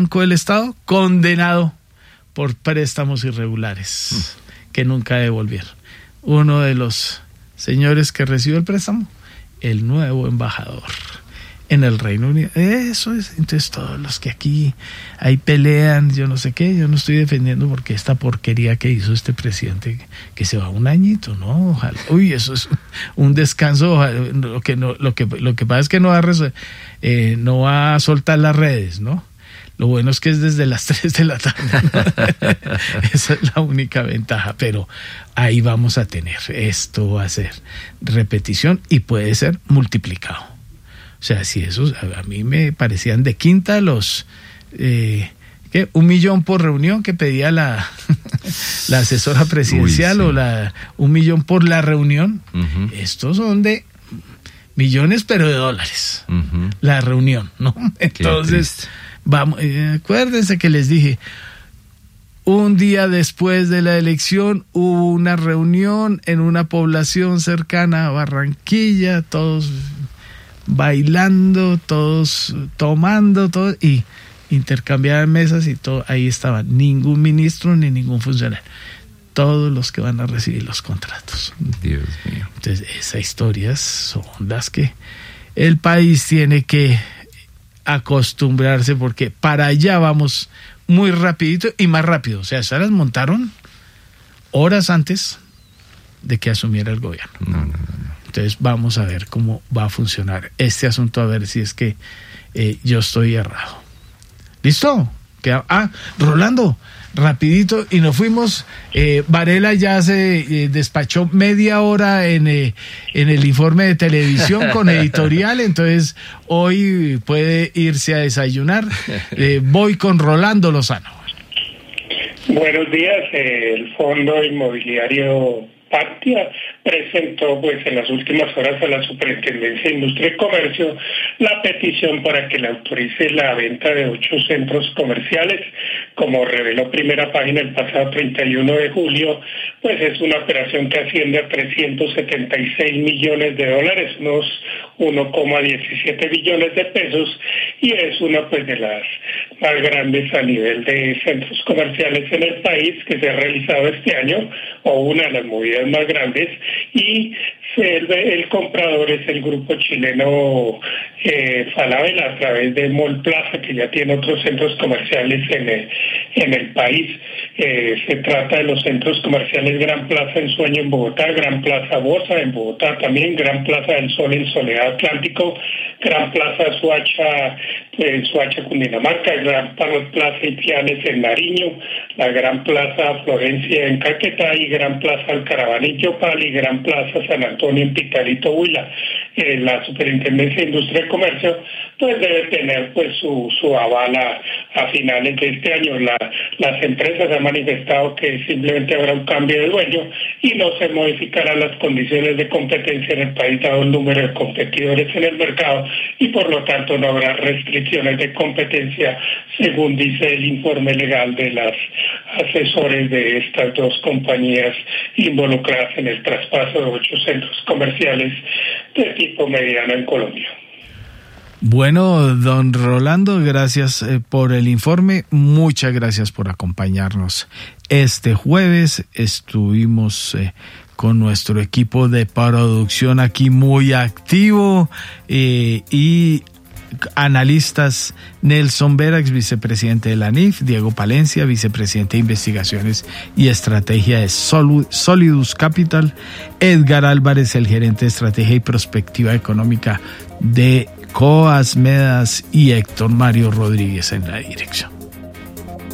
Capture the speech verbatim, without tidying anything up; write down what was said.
Banco del Estado, condenado por préstamos irregulares mm. que nunca devolvieron. Uno de los señores que recibió el préstamo, el nuevo embajador en el Reino Unido. Eso es. Entonces todos los que aquí ahí pelean, yo no sé qué, yo no estoy defendiendo porque esta porquería que hizo este presidente, que se va un añito, ¿no? Ojalá. Uy, eso es un descanso. Ojalá, lo que no, lo que lo que pasa es que no va a res, eh, no va a soltar las redes, ¿no? Lo bueno es que es desde las tres de la tarde. Esa es la única ventaja, pero ahí vamos a tener. Esto va a ser repetición y puede ser multiplicado. O sea, si esos a mí me parecían de quinta los eh, ¿qué? un millón por reunión que pedía la la asesora presidencial. Uy, sí. o la un millón por la reunión. Uh-huh. Estos son de millones pero de dólares. Uh-huh. La reunión, ¿no? Entonces vamos, eh, acuérdense que les dije, un día después de la elección hubo una reunión en una población cercana a Barranquilla, todos bailando, todos tomando, todo, y intercambiaban mesas y todo, ahí estaba, ningún ministro ni ningún funcionario, todos los que van a recibir los contratos. Dios mío. Entonces esas historias son las que el país tiene que acostumbrarse, porque para allá vamos muy rapidito y más rápido. O sea, se las montaron horas antes de que asumiera el gobierno. No, no, no, no. Entonces vamos a ver cómo va a funcionar este asunto, a ver si es que eh, yo estoy errado. ¿Listo? Queda, ah, Rolando, rapidito, y nos fuimos. Eh, Varela ya se eh, despachó media hora en, eh, en el informe de televisión con editorial, entonces hoy puede irse a desayunar. Eh, voy con Rolando Lozano. Buenos días. El Fondo Inmobiliario Pactia presentó pues en las últimas horas a la Superintendencia de Industria y Comercio la petición para que le autorice la venta de ocho centros comerciales. Como reveló Primera Página el pasado treinta y uno de julio, pues es una operación que asciende a trescientos setenta y seis millones de dólares, unos uno coma diecisiete billones de pesos, y es una pues de las más grandes a nivel de centros comerciales en el país que se ha realizado este año, o una de las movidas más grandes, y el, el comprador es el grupo chileno eh, Falabella a través de Mall Plaza, que ya tiene otros centros comerciales en el, en el país. Eh, se trata de los centros comerciales Gran Plaza Ensueño en Bogotá, Gran Plaza Bosa en Bogotá también, Gran Plaza del Sol en Soledad Atlántico, Gran Plaza Suacha en Suacha, Cundinamarca, Gran Plaza Ipiales en Nariño, la Gran Plaza Florencia en Caquetá y Gran Plaza Alcaravana en Yopal y Gran Plaza San Antonio en Pitalito, Huila. Eh, la Superintendencia de Industria y Comercio pues debe tener pues su, su aval a, a finales de este año. La, las empresas han manifestado que simplemente habrá un cambio de dueño y no se modificarán las condiciones de competencia en el país dado el número de competidores en el mercado, y por lo tanto no habrá restricciones de competencia, según dice el informe legal de las asesores de estas dos compañías involucradas en el traspaso de ocho centros comerciales de tipo mediano en Colombia. Bueno, don Rolando, gracias eh, por el informe, muchas gracias por acompañarnos. Este jueves estuvimos eh, con nuestro equipo de producción aquí muy activo eh, y analistas: Nelson Vera, ex vicepresidente de la N I F, Diego Palencia, vicepresidente de Investigaciones y Estrategia de Solidus Capital, Edgar Álvarez, el gerente de Estrategia y Prospectiva Económica de Coas Medas, y Héctor Mario Rodríguez en la dirección.